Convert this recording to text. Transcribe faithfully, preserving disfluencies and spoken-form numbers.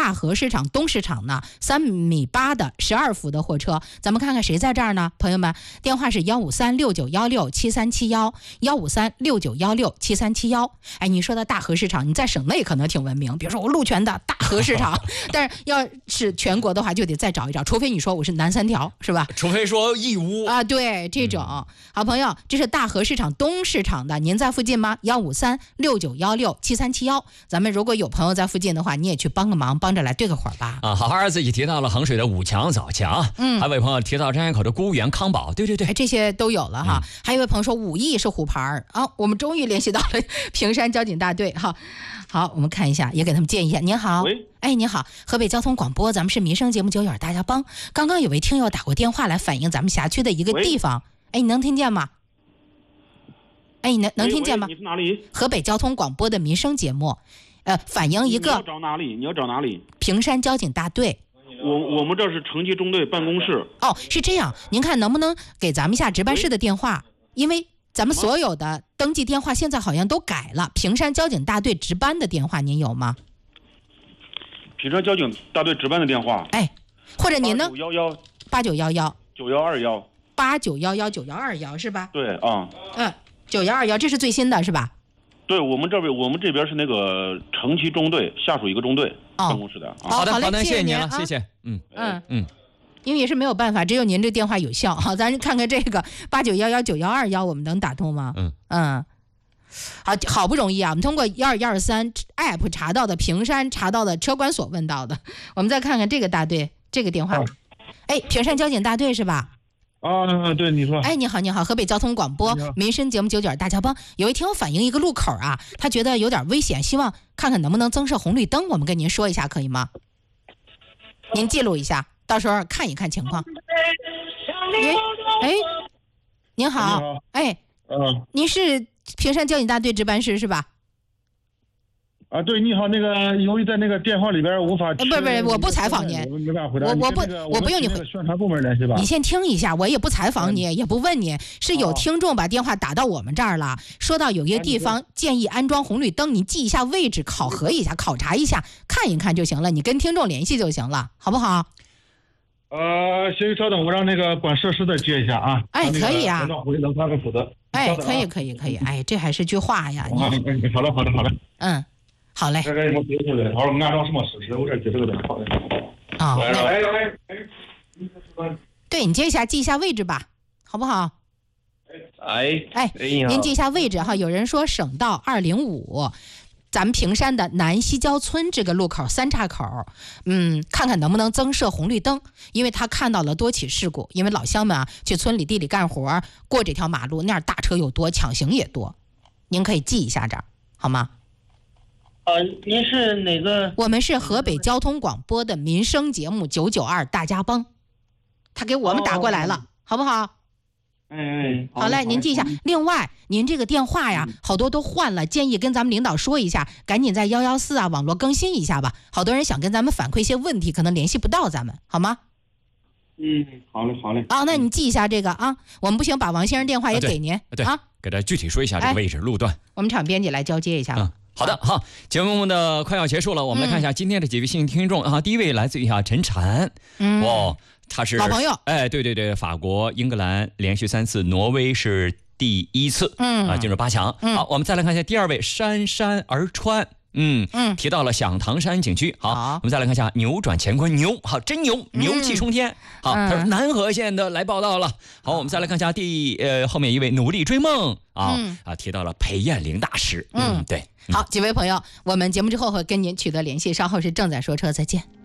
大河市场东市场呢，三米八的十二伏的货车，咱们看看谁在这儿呢？朋友们，电话是幺五三六九幺六七三七幺，幺五三六九幺六七三七幺。哎，你说到大河市场，你在省内可能挺文明，比如说我鹿泉的大河市场，但是要是全国的话，就得再找一找，除非你说我是南三条，是吧？ 除非说义乌啊，对，这种、嗯、好朋友，这是大河市场东市场的，您在附近吗？幺五三六九幺六七三七幺。咱们如果有朋友在附近的话，你也去帮个忙，帮着来对个火吧。 啊，好好自己提到了衡水的五强枣强，嗯，还有位朋友提到张家口的孤园康宝，对对对， 哎，这些都有了哈。嗯、还有一位朋友说武义是虎牌啊，我们终于联系到了平山交警大队哈。好，我们看一下，也给他们建议一下。您好， 喂， 哎，您好，河北交通广播，咱们是民生节目九九二大家帮。刚刚有位听友打过电话来反映咱们辖区的一个地方，哎，你能听见吗？哎，你能能听见吗？ 你是哪里？ 河北交通广播的民生节目，呃，反映一个。 你要找哪里？你要找哪里？ 平山交警大队。 我我们这是城际中队办公室。 哦，是这样，您看能不能给咱们一下值班室的电话？因为咱们所有的登记电话现在好像都改了，平山交警大队值班的电话您有吗？ 平山交警大队值班的电话。 哎，或者您呢？ 八九幺幺八九幺幺九幺二幺八九幺幺九幺二幺是吧？ 对啊。 嗯，九幺二幺这是最新的是吧？ 对，我们这边我们这边是那个城旗中队下属一个中队、哦、办公室的。啊、 好的，好的，谢谢您了， 啊、 谢谢。嗯嗯嗯。 因为也是没有办法，只有您这电话有效。好，咱看看这个八九幺幺九幺二幺，我们能打通吗？嗯嗯，好，好不容易啊，我们通过幺二幺二三 app 查到的，平山查到的，车管所问到的。我们再看看这个大队这个电话，哎、啊，平山交警大队是吧？ 啊，对，你说。 哎，你好，你好，河北交通广播民生节目九九二大家帮，有一听友反映一个路口啊，他觉得有点危险，希望看看能不能增设红绿灯，我们跟您说一下，可以吗？您记录一下。到时候看一看情况。哎，您好，哎， 嗯， 您是平山交警大队值班室是吧？ 啊，对，你好，那个由于在那个电话里边无法， 不不不，我不采访您， 没办法回答。 我我不我不用你回宣传部门联系吧。 你先听一下，我也不采访你，也不问你，是有听众把电话打到我们这儿了，说到有一个地方建议安装红绿灯，你记一下位置，考核一下，考察一下，看一看就行了，你跟听众联系就行了，好不好？ 呃，行，稍等，我让那个管设施的接一下啊。 哎，可以啊。 回能他们负责。 哎，可以，可以，可以。哎，这还是句话呀。 啊，好的，好的，好的。 嗯，好嘞。 这个我接出来，好，按照什么事实，我这接这个电话。 啊。 哎哎哎。 对，你接一下，记一下位置吧，好不好？ 哎哎，您记一下位置哈。有人说省道二零五。咱们平山的南西郊村这个路口三岔口，嗯，看看能不能增设红绿灯，因为他看到了多起事故，因为老乡们啊去村里地里干活，过这条马路那儿大车又多，抢行也多，您可以记一下这儿，好吗？ 呃，您是哪个？ 我们是河北交通广播的民生节目九九二大家帮，他给我们打过来了，哦、好不好？ 哎哎， 好嘞，您记一下。另外，您这个电话呀，好多都换了，建议跟咱们领导说一下，赶紧在幺幺四啊网络更新一下吧。好多人想跟咱们反馈一些问题，可能联系不到咱们，好吗？ 嗯，好嘞，好嘞。 啊，那你记一下这个啊，我们不行，把王先生电话也给您啊， 对啊，给他具体说一下这个位置、哎、路段。 我们场编辑来交接一下。 嗯，好的，好，节目的快要结束了，我们来看一下今天的几位幸运听众、嗯、啊。第一位来自于啊陈婵，嗯，哇。他是老朋友， 哎，对对对，法国、英格兰连续三次，挪威是第一次，嗯啊，进入八强。嗯、好，我们再来看一下第二位，姗姗而川，嗯嗯，提到了响堂山景区。好，好我们再来看一下扭转乾坤，牛，好，真牛，牛气冲天。嗯、好，他说南河县的来报道了。好，我们再来看一下第呃后面一位努力追梦啊、嗯、啊，提到了裴艳玲大师。嗯，对。 好，几位朋友，我们节目之后会跟您取得联系，稍后是正在说车，再见。